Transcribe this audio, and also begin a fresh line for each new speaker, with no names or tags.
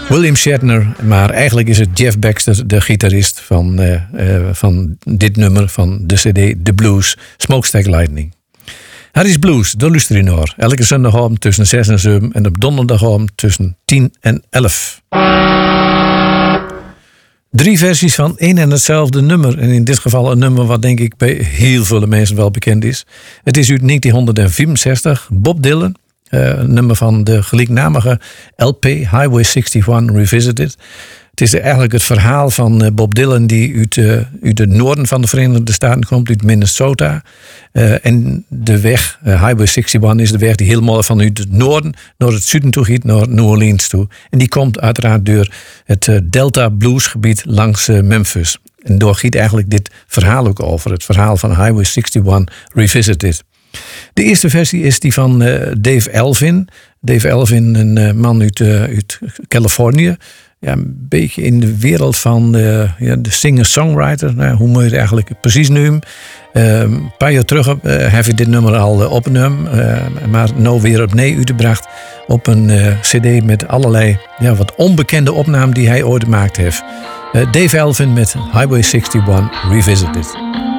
William Shatner, maar eigenlijk is het Jeff Baxter, de gitarist van dit nummer van de CD The Blues, Smokestack Lightning. Harry's Blues, daar luister je naar. Elke zondagavond tussen 6 en 7 en op donderdagavond tussen 10 en 11. 3 versies van één en hetzelfde nummer. En in dit geval een nummer wat denk ik bij heel veel mensen wel bekend is. Het is uit 1964, Bob Dylan. Een nummer van de gelijknamige LP, Highway 61 Revisited. Het is eigenlijk het verhaal van Bob Dylan die uit het noorden van de Verenigde Staten komt, uit Minnesota. En de weg, Highway 61 is de weg die helemaal vanuit het noorden naar het zuiden toe gaat, naar New Orleans toe. En die komt uiteraard door het Delta Bluesgebied langs Memphis. En daar gaat eigenlijk dit verhaal ook over, het verhaal van Highway 61 Revisited. De eerste versie is die van Dave Elvin. Dave Elvin, een man uit Californië. Ja, een beetje in de wereld van de singer-songwriter. Nou, hoe moet je het eigenlijk precies noemen? Een paar jaar terug heb je dit nummer al opgenomen. Maar nou weer opnieuw uitgebracht op een cd met allerlei wat onbekende opnamen die hij ooit gemaakt heeft. Dave Elvin met Highway 61 Revisited.